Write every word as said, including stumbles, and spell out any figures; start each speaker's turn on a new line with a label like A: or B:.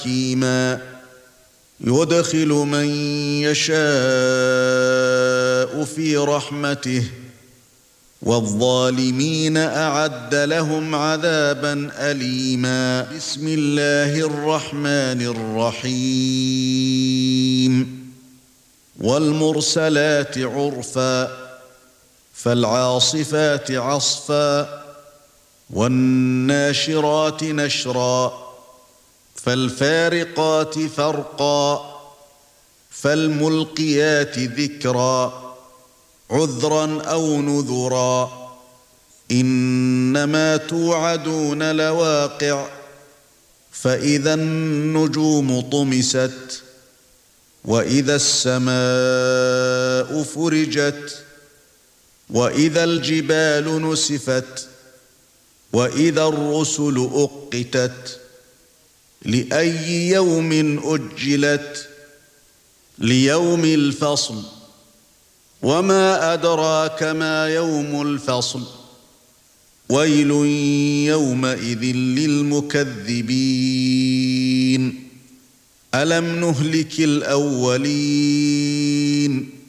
A: حكيما يدخل من يشاء في رحمته والظالمين أعد لهم عذابا أليما. بسم الله الرحمن الرحيم. والمرسلات عرفا فالعاصفات عصفا والناشرات نشرا فالفارقات فرقا فالملقيات ذكرا عذرا أو نذرا إنما توعدون لواقع فإذا النجوم طمست وإذا السماء فرجت وإذا الجبال نسفت وإذا الرسل أقتت لأي يوم أجلت ليوم الفصل وما أدراك ما يوم الفصل ويل يومئذ للمكذبين ألم نهلك الأولين